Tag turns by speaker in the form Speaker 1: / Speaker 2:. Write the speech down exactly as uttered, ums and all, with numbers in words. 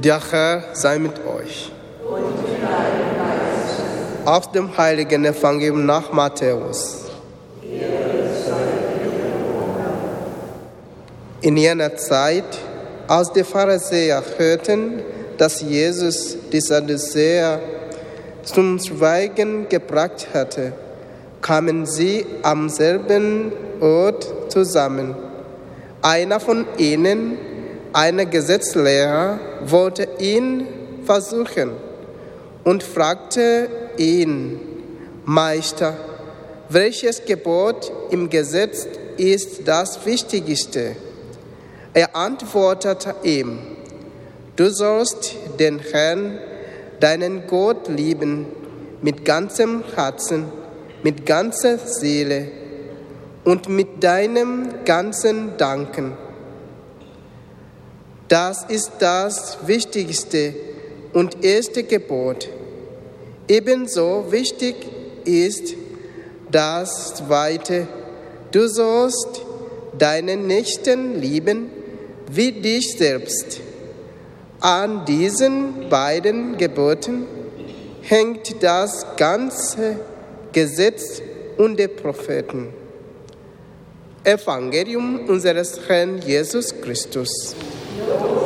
Speaker 1: Der Herr sei mit euch. Aus dem heiligen Evangelium nach Matthäus. In jener Zeit, als die Pharisäer hörten, dass Jesus die Sadduzäer zum Schweigen gebracht hatte, kamen sie am selben Ort zusammen. Einer von ihnen, ein Gesetzlehrer, wollte ihn versuchen und fragte ihn: Meister, welches Gebot im Gesetz ist das wichtigste? Er antwortete ihm: Du sollst den Herrn, deinen Gott, lieben mit ganzem Herzen, mit ganzer Seele und mit deinem ganzen Danken. Das ist das wichtigste und erste Gebot. Ebenso wichtig ist das zweite: Du sollst deinen Nächsten lieben wie dich selbst. An diesen beiden Geboten hängt das ganze Gesetz und die Propheten. Evangelium unseres Herrn Jesus Christus.